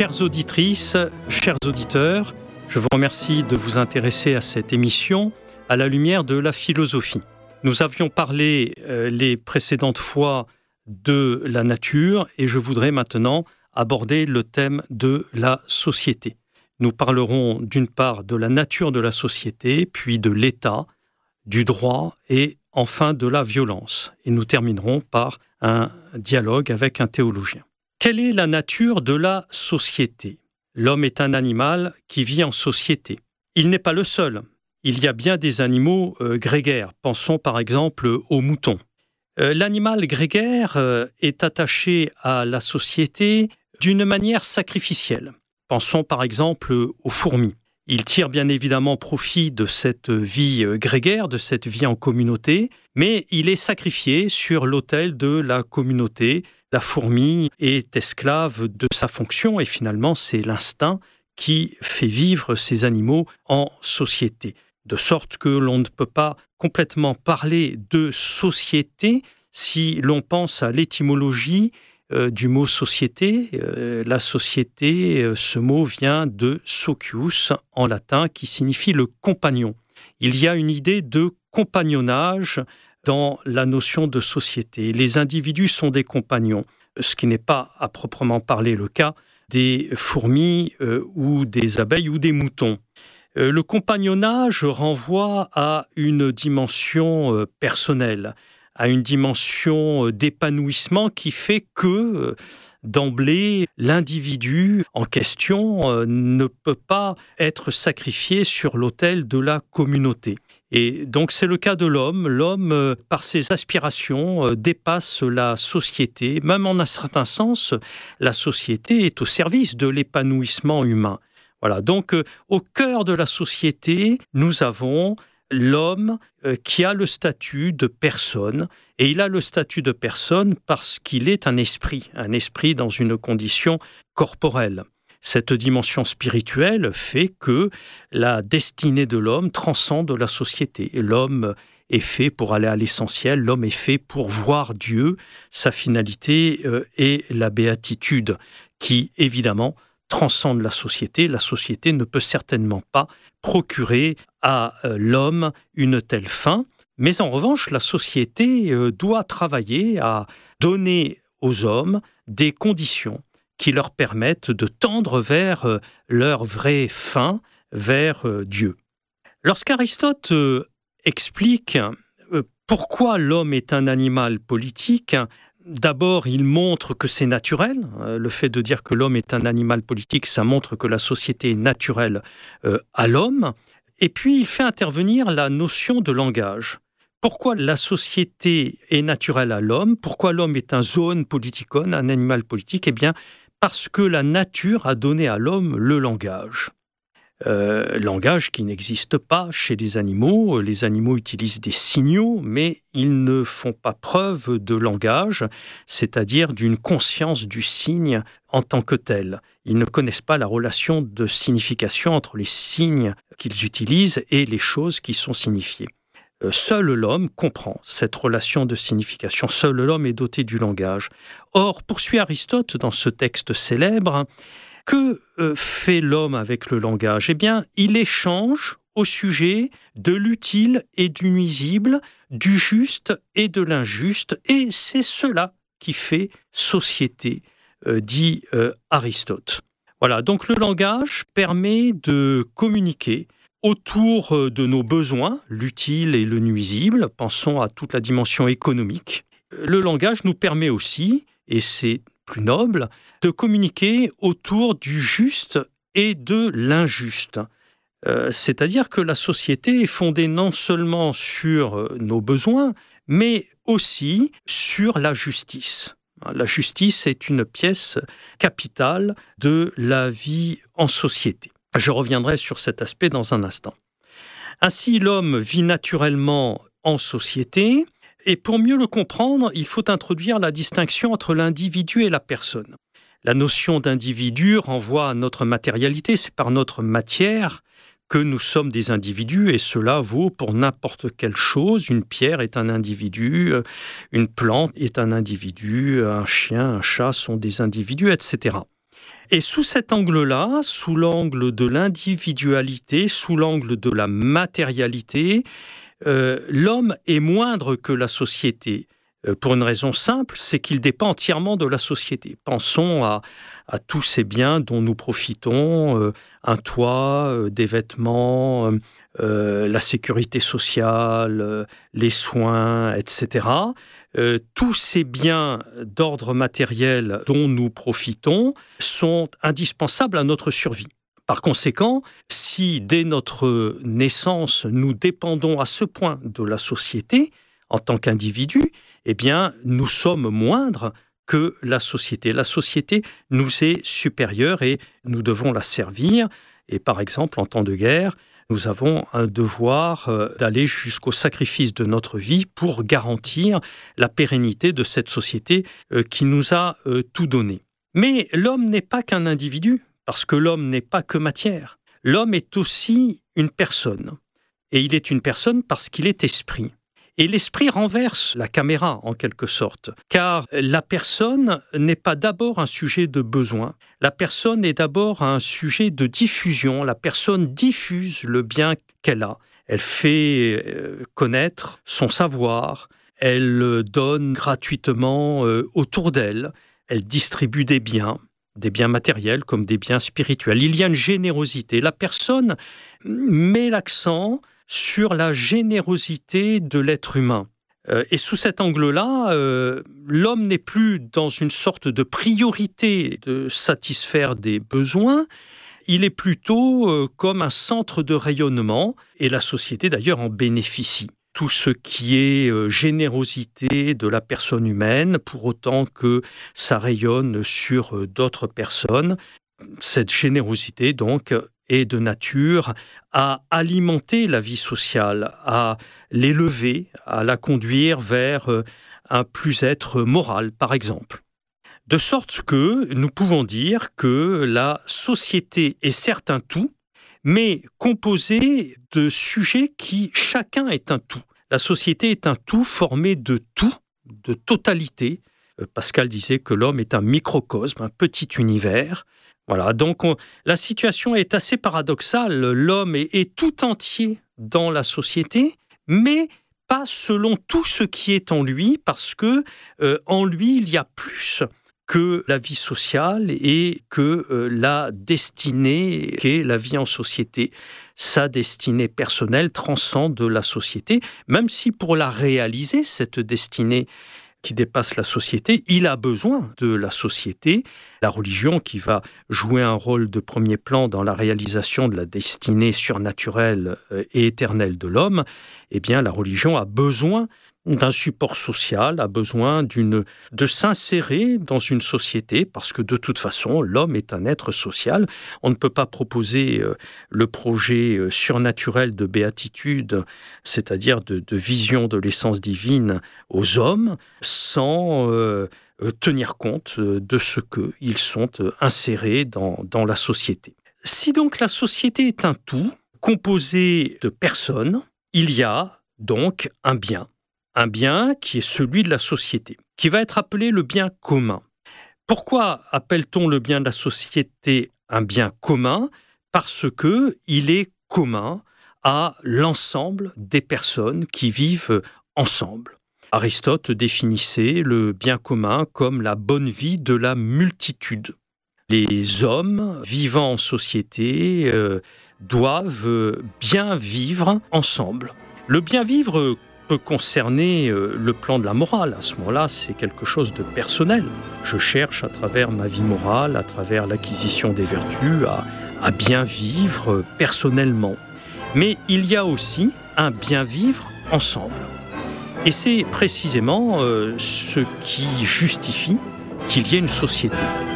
Chères auditrices, chers auditeurs, je vous remercie de vous intéresser à cette émission à la lumière de la philosophie. Nous avions parlé les précédentes fois de la nature et je voudrais maintenant aborder le thème de la société. Nous parlerons d'une part de la nature de la société, puis de l'État, du droit et enfin de la violence. Et nous terminerons par un dialogue avec un théologien. Quelle est la nature de la société ? L'homme est un animal qui vit en société. Il n'est pas le seul. Il y a bien des animaux grégaires. Pensons par exemple aux moutons. L'animal grégaire est attaché à la société d'une manière sacrificielle. Pensons par exemple aux fourmis. Il tire bien évidemment profit de cette vie grégaire, de cette vie en communauté, mais il est sacrifié sur l'autel de la communauté. La fourmi est esclave de sa fonction et finalement c'est l'instinct qui fait vivre ces animaux en société. De sorte que l'on ne peut pas complètement parler de société si l'on pense à l'étymologie du mot société. La société, ce mot vient de socius en latin qui signifie le compagnon. Il y a une idée de compagnonnage dans la notion de société. Les individus sont des compagnons, ce qui n'est pas à proprement parler le cas des fourmis ou des abeilles ou des moutons. Le compagnonnage renvoie à une dimension personnelle, à une dimension d'épanouissement qui fait que, d'emblée, l'individu en question ne peut pas être sacrifié sur l'autel de la communauté. Et donc c'est le cas de l'homme. L'homme, par ses aspirations, dépasse la société. Même en un certain sens, la société est au service de l'épanouissement humain. Voilà, donc au cœur de la société, nous avons l'homme qui a le statut de personne, et il a le statut de personne parce qu'il est un esprit dans une condition corporelle. Cette dimension spirituelle fait que la destinée de l'homme transcende la société. L'homme est fait pour aller à l'essentiel, l'homme est fait pour voir Dieu. Sa finalité est la béatitude qui, évidemment, transcende la société. La société ne peut certainement pas procurer à l'homme une telle fin. Mais en revanche, la société doit travailler à donner aux hommes des conditions qui leur permettent de tendre vers leur vraie fin, vers Dieu. Lorsqu'Aristote explique pourquoi l'homme est un animal politique, d'abord, il montre que c'est naturel. Le fait de dire que l'homme est un animal politique, ça montre que la société est naturelle à l'homme. Et puis, il fait intervenir la notion de langage. Pourquoi la société est naturelle à l'homme ? Pourquoi l'homme est un zoon politikon, un animal politique ? Eh bien, parce que la nature a donné à l'homme le langage. Langage qui n'existe pas chez les animaux. Les animaux utilisent des signaux, mais ils ne font pas preuve de langage, c'est-à-dire d'une conscience du signe en tant que tel. Ils ne connaissent pas la relation de signification entre les signes qu'ils utilisent et les choses qui sont signifiées. Seul l'homme comprend cette relation de signification. Seul l'homme est doté du langage. Or, poursuit Aristote dans ce texte célèbre, que fait l'homme avec le langage ? Eh bien, il échange au sujet de l'utile et du nuisible, du juste et de l'injuste, et c'est cela qui fait société, dit Aristote. Voilà, donc le langage permet de communiquer autour de nos besoins, l'utile et le nuisible. Pensons à toute la dimension économique. Le langage nous permet aussi, et c'est plus noble, de communiquer autour du juste et de l'injuste. C'est-à-dire que la société est fondée non seulement sur nos besoins, mais aussi sur la justice. La justice est une pièce capitale de la vie en société. Je reviendrai sur cet aspect dans un instant. Ainsi, l'homme vit naturellement en société, et pour mieux le comprendre, il faut introduire la distinction entre l'individu et la personne. La notion d'individu renvoie à notre matérialité, c'est par notre matière que nous sommes des individus, et cela vaut pour n'importe quelle chose. Une pierre est un individu, une plante est un individu, un chien, un chat sont des individus, etc. Et sous cet angle-là, sous l'angle de l'individualité, sous l'angle de la matérialité, l'homme est moindre que la société. Pour une raison simple, c'est qu'il dépend entièrement de la société. Pensons à tous ces biens dont nous profitons, un toit, des vêtements, la sécurité sociale, les soins, etc. Tous ces biens d'ordre matériel dont nous profitons sont indispensables à notre survie. Par conséquent, si dès notre naissance, nous dépendons à ce point de la société, en tant qu'individu, eh bien, nous sommes moindres que la société. La société nous est supérieure et nous devons la servir. Et par exemple, en temps de guerre, nous avons un devoir d'aller jusqu'au sacrifice de notre vie pour garantir la pérennité de cette société qui nous a tout donné. Mais l'homme n'est pas qu'un individu, parce que l'homme n'est pas que matière. L'homme est aussi une personne. Et il est une personne parce qu'il est esprit. Et l'esprit renverse la caméra, en quelque sorte, car la personne n'est pas d'abord un sujet de besoin. La personne est d'abord un sujet de diffusion. La personne diffuse le bien qu'elle a. Elle fait connaître son savoir. Elle donne gratuitement autour d'elle. Elle distribue des biens matériels comme des biens spirituels. Il y a une générosité. La personne met l'accent sur la générosité de l'être humain. Et sous cet angle-là, l'homme n'est plus dans une sorte de priorité de satisfaire des besoins, il est plutôt comme un centre de rayonnement, et la société d'ailleurs en bénéficie. Tout ce qui est générosité de la personne humaine, pour autant que ça rayonne sur d'autres personnes, cette générosité donc est de nature à alimenter la vie sociale, à l'élever, à la conduire vers un plus-être moral, par exemple. De sorte que nous pouvons dire que la société est certes un tout, mais composé de sujets qui chacun est un tout. La société est un tout formé de tout, de totalité. Pascal disait que l'homme est un microcosme, un petit univers. Voilà, donc la situation est assez paradoxale. L'homme est tout entier dans la société, mais pas selon tout ce qui est en lui, parce que en lui, il y a plus que la vie sociale et que la destinée qu'est la vie en société. Sa destinée personnelle transcende la société, même si pour la réaliser, cette destinée qui dépasse la société, il a besoin de la société. La religion, qui va jouer un rôle de premier plan dans la réalisation de la destinée surnaturelle et éternelle de l'homme, eh bien, la religion a besoin d'un support social, a besoin de s'insérer dans une société, parce que de toute façon, l'homme est un être social. On ne peut pas proposer le projet surnaturel de béatitude, c'est-à-dire de vision de l'essence divine aux hommes, sans tenir compte de ce qu'ils sont insérés dans la société. Si donc la société est un tout, composé de personnes, il y a donc un bien qui est celui de la société, qui va être appelé le bien commun. Pourquoi appelle-t-on le bien de la société un bien commun ? Parce qu'il est commun à l'ensemble des personnes qui vivent ensemble. Aristote définissait le bien commun comme la bonne vie de la multitude. Les hommes vivant en société doivent bien vivre ensemble. Le bien vivre peut concerner le plan de la morale. À ce moment-là, c'est quelque chose de personnel. Je cherche à travers ma vie morale, à travers l'acquisition des vertus, à bien vivre personnellement. Mais il y a aussi un bien vivre ensemble. Et c'est précisément ce qui justifie qu'il y ait une société.